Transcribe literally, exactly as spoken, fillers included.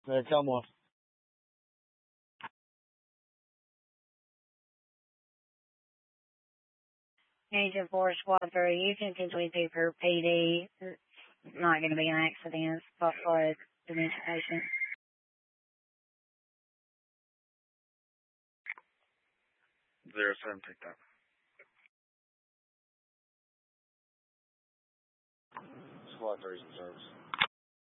Yeah, come on. Agent four, Squad three, you can continue to for P D. It's not going to be an accident, but for a dementia patient. Zero seven picked up. Squad three's in service.